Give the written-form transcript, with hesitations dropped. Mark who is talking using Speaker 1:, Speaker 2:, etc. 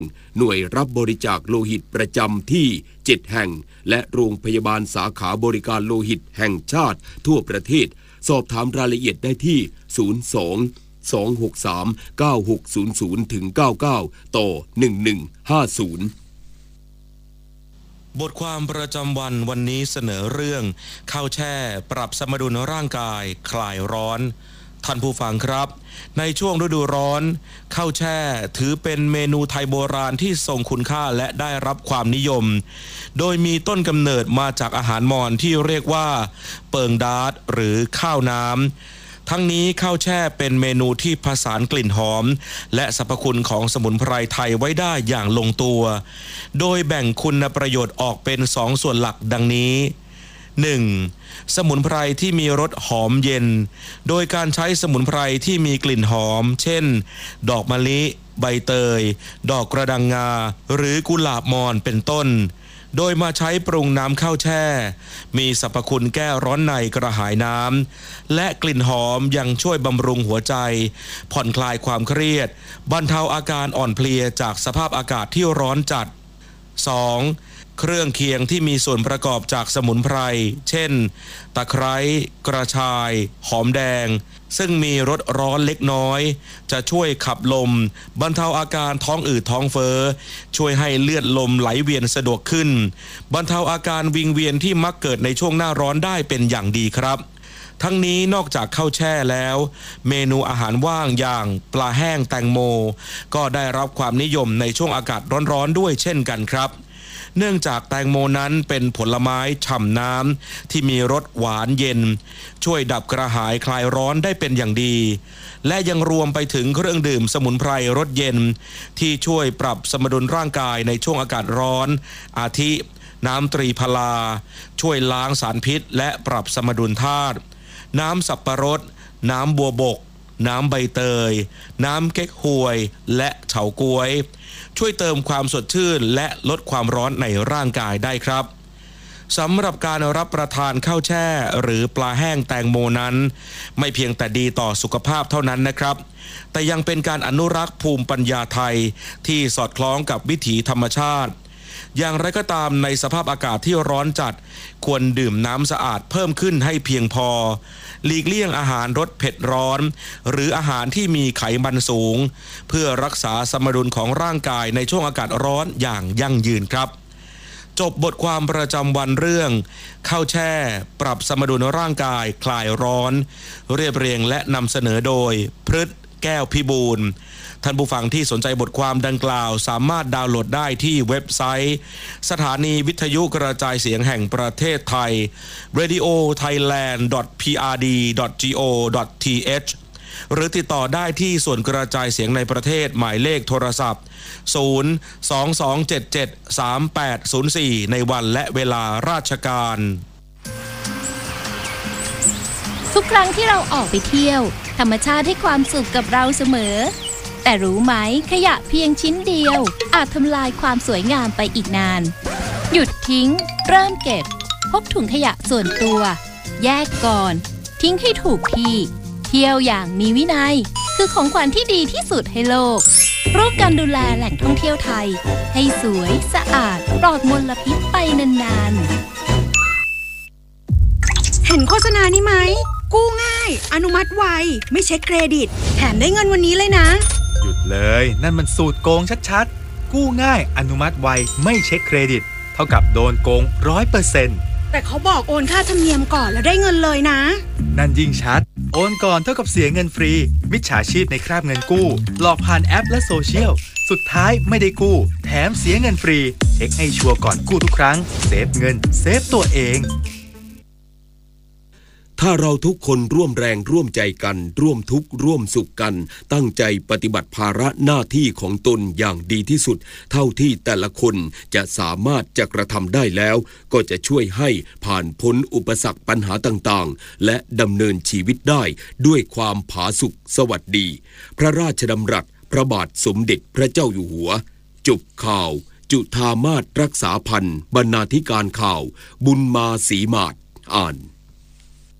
Speaker 1: หน่วยรับบริจาคโลหิตประจำที่7แห่งและโรงพยาบาลสาขาบริการโลหิตแห่งชาติทั่วประเทศสอบถามรายละเอียดได้ที่02-263-9600-99ต่อ1150
Speaker 2: บทความประจำวันนี้เสนอเรื่องข้าวแช่ปรับสมดุลร่างกายคลายร้อนท่านผู้ฟังครับในช่วงฤดูร้อนข้าวแช่ถือเป็นเมนูไทยโบราณที่ทรงคุณค่าและได้รับความนิยมโดยมีต้นกำเนิดมาจากอาหารมอญที่เรียกว่าเปิงดาร์ดหรือข้าวน้ำทั้งนี้ข้าวแช่เป็นเมนูที่ผสานกลิ่นหอมและสรรพคุณของสมุนไพรไทยไว้ได้อย่างลงตัวโดยแบ่งคุณประโยชน์ออกเป็น2ส่วนหลักดังนี้ 1. สมุนไพรที่มีรสหอมเย็นโดยการใช้สมุนไพรที่มีกลิ่นหอมเช่นดอกมะลิใบเตยดอกกระดังงาหรือกุหลาบมอนเป็นต้นโดยมาใช้ปรุงน้ำข้าวแช่มีสรรพคุณแก้ร้อนในกระหายน้ำและกลิ่นหอมยังช่วยบำรุงหัวใจผ่อนคลายความเครียดบรรเทาอาการอ่อนเพลียจากสภาพอากาศที่ร้อนจัด 2. เครื่องเคียงที่มีส่วนประกอบจากสมุนไพรเช่นตะไคร้กระชายหอมแดงซึ่งมีรสร้อนเล็กน้อยจะช่วยขับลมบรรเทาอาการท้องอืดท้องเฟ้อช่วยให้เลือดลมไหลเวียนสะดวกขึ้นบรรเทาอาการวิงเวียนที่มักเกิดในช่วงหน้าร้อนได้เป็นอย่างดีครับทั้งนี้นอกจากข้าวแช่แล้วเมนูอาหารว่างอย่างปลาแห้งแตงโมก็ได้รับความนิยมในช่วงอากาศร้อนๆด้วยเช่นกันครับเนื่องจากแตงโมนั้นเป็นผลไม้ฉ่ำน้ำที่มีรสหวานเย็นช่วยดับกระหายคลายร้อนได้เป็นอย่างดีและยังรวมไปถึงเครื่องดื่มสมุนไพรรสเย็นที่ช่วยปรับสมดุลร่างกายในช่วงอากาศร้อนอาทิน้ำตรีพลาช่วยล้างสารพิษและปรับสมดุลธาตุน้ำสับปะรดน้ำบัวบกน้ำใบเตยน้ำเก๊กฮวยและเฉาก๊วยช่วยเติมความสดชื่นและลดความร้อนในร่างกายได้ครับสำหรับการรับประทานข้าวแช่หรือปลาแห้งแตงโมนั้นไม่เพียงแต่ดีต่อสุขภาพเท่านั้นนะครับแต่ยังเป็นการอนุรักษ์ภูมิปัญญาไทยที่สอดคล้องกับวิถีธรรมชาติอย่างไรก็ตามในสภาพอากาศที่ร้อนจัดควรดื่มน้ำสะอาดเพิ่มขึ้นให้เพียงพอหลีกเลี่ยงอาหารรสเผ็ดร้อนหรืออาหารที่มีไขมันสูงเพื่อรักษาสมดุลของร่างกายในช่วงอากาศร้อนอย่างยั่งยืนครับจบบทความประจำวันเรื่องข้าวแช่ปรับสมดุลร่างกายคลายร้อนเรียบเรียงและนำเสนอโดยพฤทธิ์แก้วพิบูลท่านผู้ฟังที่สนใจบทความดังกล่าวสามารถดาวน์โหลดได้ที่เว็บไซต์สถานีวิทยุกระจายเสียงแห่งประเทศไทย radiothailand.prd.go.th หรือติดต่อได้ที่ส่วนกระจายเสียงในประเทศหมายเลขโทรศัพท์ 022773804 ในวันและเวลาราชการ
Speaker 3: ทุกครั้งที่เราออกไปเที่ยวธรรมชาติให้ความสุขกับเราเสมอแต่รู้ไหมขยะเพียงชิ้นเดียวอาจทำลายความสวยงามไปอีกนานหยุดทิ้งเริ่มเก็บพกถุงขยะส่วนตัวแยกก่อนทิ้งให้ถูกที่เที่ยวอย่างมีวินัยคือของขวัญที่ดีที่สุดให้โลกร่วมกันดูแลแหล่งท่องเที่ยวไทยให้สวยสะอาดปลอดมลพิษไปนาน
Speaker 4: ๆเห็นโฆษณานี้ไหมกู้ง่ายอนุมัติไวไม่เช็คเครดิตแถมได้เงินวันนี้เลยนะ
Speaker 5: หยุดเลยนั่นมันสูตรโกงชัดๆกู้ง่ายอนุมัติไวไม่เช็คเครดิตเท่ากับโดนโกง 100%
Speaker 4: แต่เขาบอกโอนค่าธรรมเนียมก่อนแล้วได้เงินเลยนะ
Speaker 5: นั่นยิ่งชัดโอนก่อนเท่ากับเสียเงินฟรีมิจฉาชีพในคราบเงินกู้หลอกผ่านแอปและโซเชียลสุดท้ายไม่ได้กู้แถมเสียเงินฟรีเช็คให้ชัวร์ก่อนกู้ทุกครั้งเซฟเงินเซฟตัวเอง
Speaker 1: ถ้าเราทุกคนร่วมแรงร่วมใจกันร่วมทุกข์ร่วมสุขกันตั้งใจปฏิบัติภาระหน้าที่ของตนอย่างดีที่สุดเท่าที่แต่ละคนจะสามารถจะกระทำได้แล้วก็จะช่วยให้ผ่านพ้นอุปสรรคปัญหาต่างๆและดำเนินชีวิตได้ด้วยความผาสุกสวัสดีพระราชดำรัสพระบาทสมเด็จพระเจ้าอยู่หัวจบข่าวจุฑามาสรักษาพันธ์บรรณาธิการข่าวบุญมาศรีมาศอ่าน